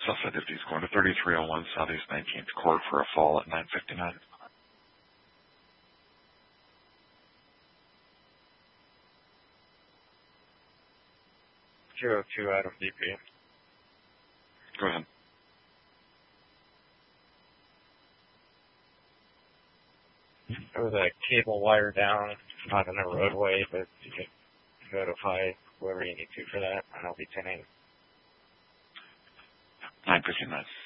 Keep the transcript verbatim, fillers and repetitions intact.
Southside fifties going to thirty-three oh one Southeast nineteenth Court for a fall at nine fifty-nine. two oh two out of D P. Go ahead. There was a cable wire down, not in the roadway, but you can notify whoever you need to for that, and I'll be ten eight. nine fifty-nine.